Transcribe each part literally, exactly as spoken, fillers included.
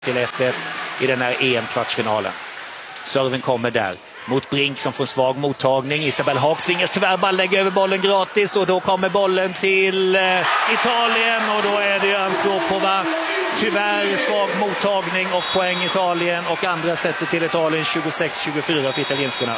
till ett ett i den här E M-kvartsfinalen. Serven kommer där mot Brink som får en svag mottagning. Isabel Haak tvingas tyvärr bara lägga över bollen gratis och då kommer bollen till eh, Italien och då är det Antropova. Tyvärr svag mottagning och poäng Italien och andra sättet till Italien tjugosex tjugofyra för italienskorna.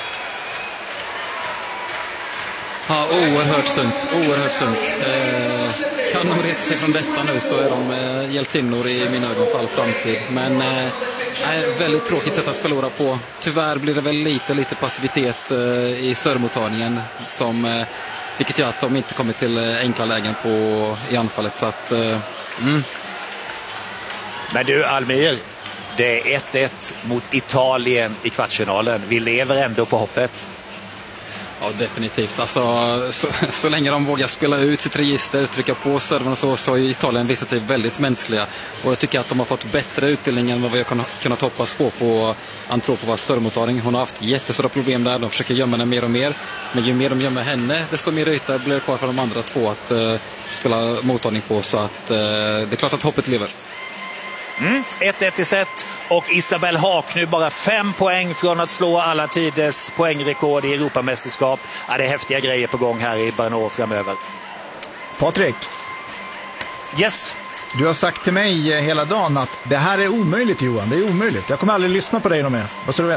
Ja, oerhört sunt, oerhört sunt. Eh, kan de resa sig från detta nu så är de eh, hjältinnor i mina ögon för all framtid. Men eh, väldigt tråkigt sätt att förlora på. Tyvärr blir det väl lite, lite passivitet eh, i servmottagningen som, eh, vilket gör att de inte kommer till eh, enkla lägen på, i anfallet. Så att, eh, mm. Men du Almir, det är ett ett mot Italien i kvartsfinalen. Vi lever ändå på hoppet. Ja, definitivt. Alltså, så, så länge de vågar spela ut sitt register, trycka på servern och så, så har Italien visat sig väldigt mänskliga. Och jag tycker att de har fått bättre utdelning än vad vi har kunnat, kunnat hoppas på på Antropovas servmottagning. Hon har haft jättestora problem där. De försöker gömma henne mer och mer. Men ju mer de gömmer henne, desto mer yta blir det kvar för de andra två att uh, spela mottagning på. Så att uh, det är klart att hoppet lever. Mm, ett ett i set och Isabel Haak nu bara fem poäng från att slå alla tiders poängrekord i Europamästerskap. Ja, det är häftiga grejer på gång här i Brno framöver. Patrik. Yes. Du har sagt till mig hela dagen att det här är omöjligt, Johan. Det är omöjligt. Jag kommer aldrig lyssna på dig någon mer. Vad så du vet?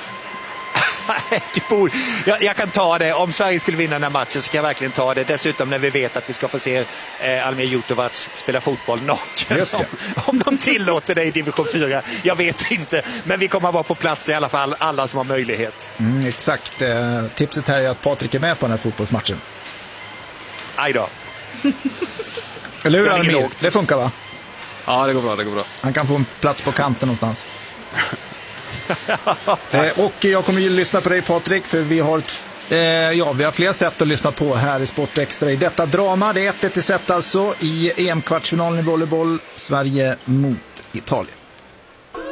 du bor, jag, jag kan ta det. Om Sverige skulle vinna den här matchen så kan jag verkligen ta det. Dessutom när vi vet att vi ska få se eh, Almir Jutovac spela fotboll naken. Just det. Om, om de tillåter det i division fyra. Jag vet inte. Men vi kommer att vara på plats i alla fall. Alla som har möjlighet. Mm, exakt. Eh, tipset här är att Patrik är med på den här fotbollsmatchen. Aj då. Eller hur, Almir? Det funkar, va? Ja, det går bra, det går bra. Han kan få en plats på kanten någonstans. eh, och jag kommer ju lyssna på dig, Patrik, för vi har t- eh, ja, vi har flera sätt att lyssna på här i Sport Extra i detta drama. Det är ett ett i set alltså i E M-kvartsfinalen i volleyboll, Sverige mot Italien.